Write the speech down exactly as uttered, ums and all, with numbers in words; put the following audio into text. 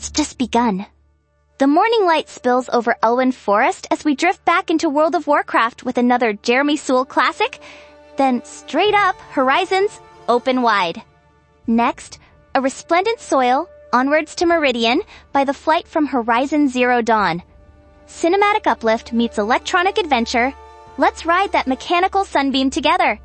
it's just begun. The morning light spills over Elwyn Forest as we drift back into World of Warcraft with another Jeremy Soule classic, then straight up, Horizons, open wide. Next, A Resplendent Soil, Onwards to Meridian by The Flight from Horizon Zero Dawn. Cinematic uplift meets electronic adventure. Let's ride that mechanical sunbeam together.